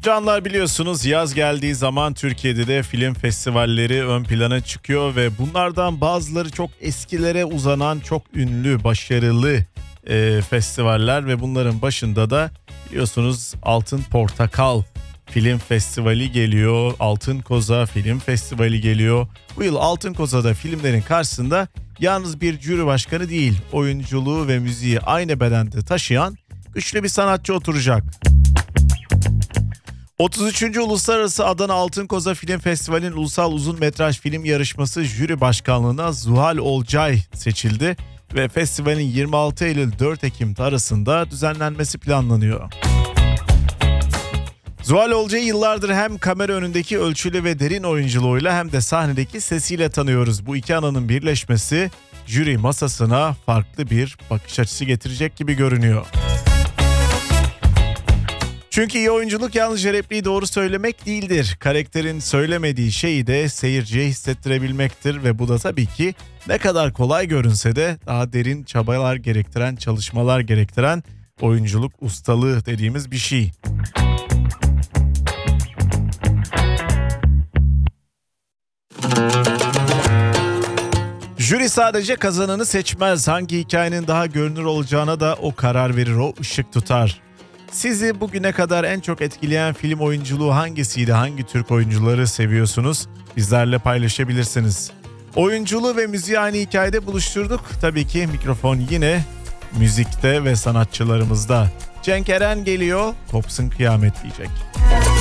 Canlar, biliyorsunuz yaz geldiği zaman Türkiye'de de film festivalleri ön plana çıkıyor ve bunlardan bazıları çok eskilere uzanan çok ünlü, başarılı festivaller ve bunların başında da biliyorsunuz Altın Portakal Film Festivali geliyor, Altın Koza Film Festivali geliyor. Bu yıl Altın Koza'da filmlerin karşısında yalnız bir jüri başkanı değil, oyunculuğu ve müziği aynı bedende taşıyan güçlü bir sanatçı oturacak. 33. Uluslararası Adana Altın Koza Film Festivali'nin ulusal uzun metraj film yarışması jüri başkanlığına Zuhal Olcay seçildi ve festivalin 26 Eylül 4 Ekim arasında düzenlenmesi planlanıyor. Zuhal Olcay'ı yıllardır hem kamera önündeki ölçülü ve derin oyunculuğuyla hem de sahnedeki sesiyle tanıyoruz. Bu iki ananın birleşmesi jüri masasına farklı bir bakış açısı getirecek gibi görünüyor. Çünkü iyi oyunculuk yalnızca repliği doğru söylemek değildir. Karakterin söylemediği şeyi de seyirciye hissettirebilmektir ve bu da tabii ki ne kadar kolay görünse de daha derin çabalar gerektiren, çalışmalar gerektiren oyunculuk ustalığı dediğimiz bir şey. Jüri sadece kazananı seçmez. Hangi hikayenin daha görünür olacağına da o karar verir, o ışık tutar. Sizi bugüne kadar en çok etkileyen film oyunculuğu hangisiydi? Hangi Türk oyuncuları seviyorsunuz? Bizlerle paylaşabilirsiniz. Oyunculuğu ve müziği aynı hikayede buluşturduk. Tabii ki mikrofon yine müzikte ve sanatçılarımızda. Cenk Eren geliyor, kopsun kıyamet diyecek.